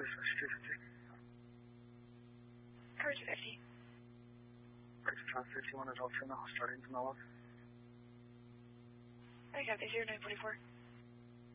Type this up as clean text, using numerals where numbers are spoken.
This is 250. Courage 50. Courage Trans 51 adult female starting to Mellow. I got the 0944.